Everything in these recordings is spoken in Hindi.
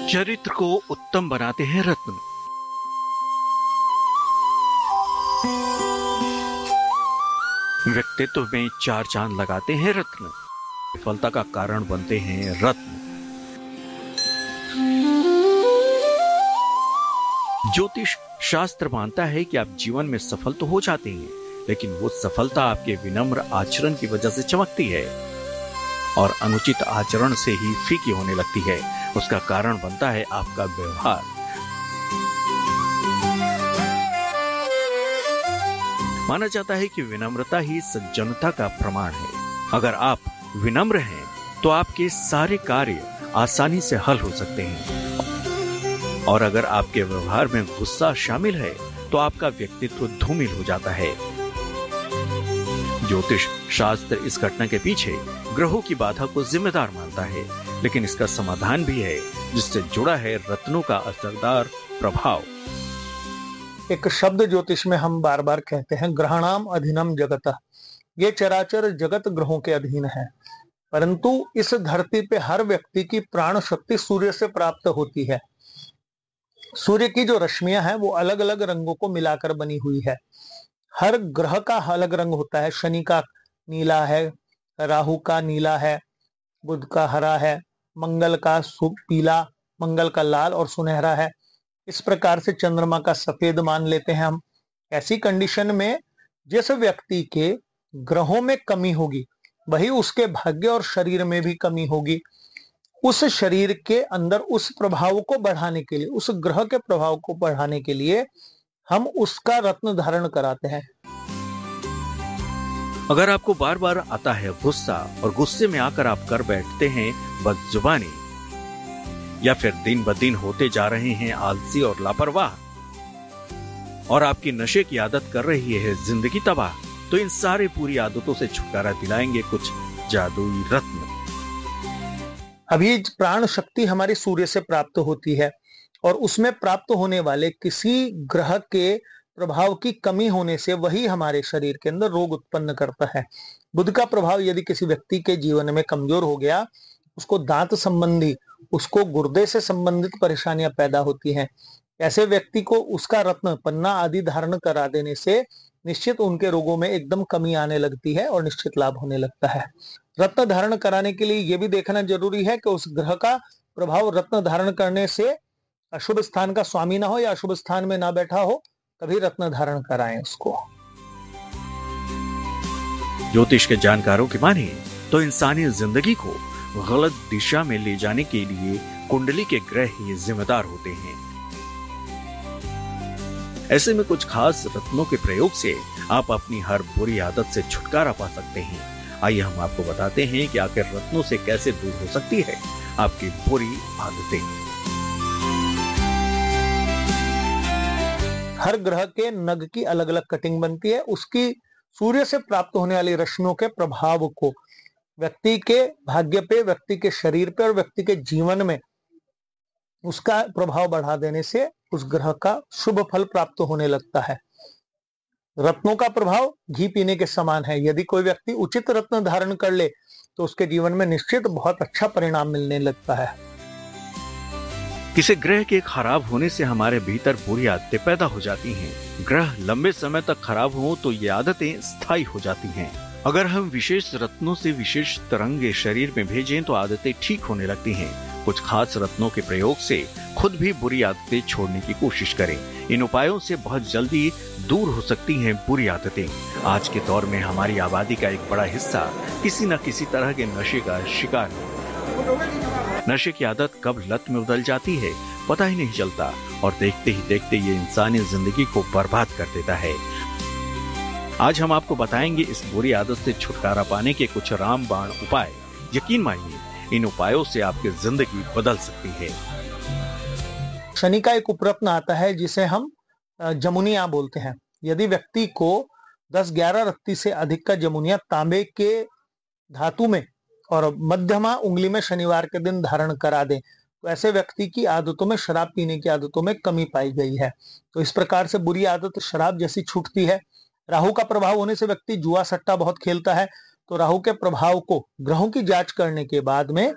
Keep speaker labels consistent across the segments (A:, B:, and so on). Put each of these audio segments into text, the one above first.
A: चरित्र को उत्तम बनाते हैं रत्न। व्यक्तित्व में चार चांद लगाते हैं रत्न। सफलता का कारण बनते हैं रत्न। ज्योतिष शास्त्र मानता है कि आप जीवन में सफल तो हो जाते हैं, लेकिन वो सफलता आपके विनम्र आचरण की वजह से चमकती है और अनुचित आचरण से ही फीकी होने लगती है। उसका कारण बनता है आपका व्यवहार। माना जाता है कि विनम्रता ही सज्जनता का प्रमाण है। अगर आप विनम्र हैं तो आपके सारे कार्य आसानी से हल हो सकते हैं, और अगर आपके व्यवहार में गुस्सा शामिल है तो आपका व्यक्तित्व धूमिल हो जाता है। ज्योतिष शास्त्र इस घटना के पीछे ग्रहों की बाधा को जिम्मेदार मानता है, लेकिन इसका समाधान भी है जिससे जुड़ा है रत्नों का असरदार प्रभाव।
B: एक शब्द ज्योतिष में हम बार बार कहते हैं, ग्रहाणाम अधीनम जगतः। ये चराचर जगत ग्रहों के अधीन है, परंतु इस धरती पे हर व्यक्ति की प्राण शक्ति सूर्य से प्राप्त होती है। सूर्य की जो रश्मियां हैं वो अलग अलग रंगों को मिलाकर बनी हुई है। हर ग्रह का अलग रंग होता है। शनि का नीला है, राहु का नीला है, बुध का हरा है, मंगल का पीला, मंगल का लाल और सुनहरा है। इस प्रकार से चंद्रमा का सफेद मान लेते हैं हम। ऐसी कंडीशन में जिस व्यक्ति के ग्रहों में कमी होगी वही उसके भाग्य और शरीर में भी कमी होगी। उस शरीर के अंदर उस प्रभाव को बढ़ाने के लिए, उस ग्रह के प्रभाव को बढ़ाने के लिए हम उसका रत्न धारण कराते हैं।
A: अगर आपको बार बार आता है गुस्सा और गुस्से में आकर आप कर बैठते हैं बदजुबानी, या फिर दिन ब दिन होते जा रहे हैं आलसी और लापरवाह, और आपकी नशे की आदत कर रही है जिंदगी तबाह, तो इन सारे पूरी आदतों से छुटकारा दिलाएंगे कुछ जादुई रत्न।
B: अभी प्राण शक्ति हमारी सूर्य से प्राप्त होती है, और उसमें प्राप्त होने वाले किसी ग्रह के प्रभाव की कमी होने से वही हमारे शरीर के अंदर रोग उत्पन्न करता है। बुध का प्रभाव यदि किसी व्यक्ति के जीवन में कमजोर हो गया, उसको दांत संबंधी, उसको गुर्दे से संबंधित परेशानियां पैदा होती हैं। ऐसे व्यक्ति को उसका रत्न पन्ना आदि धारण करा देने से निश्चित उनके रोगों में एकदम कमी आने लगती है और निश्चित लाभ होने लगता है। रत्न धारण कराने के लिए यह भी देखना जरूरी है कि उस ग्रह का प्रभाव रत्न धारण करने से अशुभ स्थान का स्वामी ना हो या अशुभ स्थान में ना बैठा हो, तभी रत्न धारण कराएं उसको।
A: ज्योतिष के जानकारों की मानिए तो इंसानी जिंदगी को गलत दिशा में ले जाने के लिए कुंडली के ग्रह ही जिम्मेदार होते हैं। ऐसे में कुछ खास रत्नों के प्रयोग से आप अपनी हर बुरी आदत से छुटकारा पा सकते हैं। आइए हम आपको बताते हैं कि आखिर रत्नों से कैसे दूर हो सकती है आपकी बुरी आदतें।
B: हर ग्रह के नग की अलग अलग कटिंग बनती है। उसकी सूर्य से प्राप्त होने वाली रश्मियों के प्रभाव को व्यक्ति के भाग्य पे, व्यक्ति के शरीर पे और व्यक्ति के जीवन में उसका प्रभाव बढ़ा देने से उस ग्रह का शुभ फल प्राप्त होने लगता है। रत्नों का प्रभाव घी पीने के समान है। यदि कोई व्यक्ति उचित रत्न धारण कर ले तो उसके जीवन में निश्चित बहुत अच्छा परिणाम मिलने लगता है।
A: किसी ग्रह के खराब होने से हमारे भीतर बुरी आदतें पैदा हो जाती हैं। ग्रह लंबे समय तक खराब हो तो ये आदतें स्थायी हो जाती हैं। अगर हम विशेष रत्नों से विशेष तरंगे शरीर में भेजें तो आदतें ठीक होने लगती हैं। कुछ खास रत्नों के प्रयोग से खुद भी बुरी आदतें छोड़ने की कोशिश करें। इन उपायों से बहुत जल्दी दूर हो सकती हैं बुरी आदतें। आज के दौर में हमारी आबादी का एक बड़ा हिस्सा किसी न किसी तरह के नशे का शिकार है। नशे की आदत कब लत में बदल जाती है पता ही नहीं चलता, और देखते ही देखते ये इंसानी जिंदगी को बर्बाद कर देता है। आज हम आपको बताएंगे इस बुरी आदत से छुटकारा पाने के कुछ रामबाण उपाय। यकीन मानिए इन उपायों से आपकी जिंदगी बदल सकती है।
B: शनि का एक उपरत्न आता है जिसे हम जमुनिया बोलते हैं। यदि व्यक्ति को 10-11 रत्ती से अधिक का जमुनिया तांबे के धातु में और मध्यमा उंगली में शनिवार के दिन धारण करा दे तो ऐसे व्यक्ति की आदतों में, शराब पीने की आदतों में कमी पाई गई है। तो इस प्रकार से बुरी आदत शराब जैसी छूटती है। राहु का प्रभाव होने से व्यक्ति जुआ सट्टा बहुत खेलता है, तो राहु के प्रभाव को ग्रहों की जांच करने के बाद में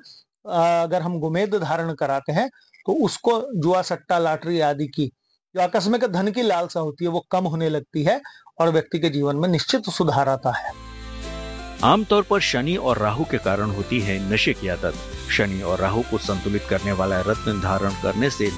B: अगर हम गुमेद धारण कराते हैं तो उसको जुआ सट्टा लॉटरी आदि की जो आकस्मिक धन की लालसा होती है वो कम होने लगती है और व्यक्ति के जीवन में निश्चित सुधार आता है।
A: आमतौर पर शनि और राहु के कारण होती है नशे की आदत। शनि और राहु को संतुलित करने वाला रत्न धारण करने से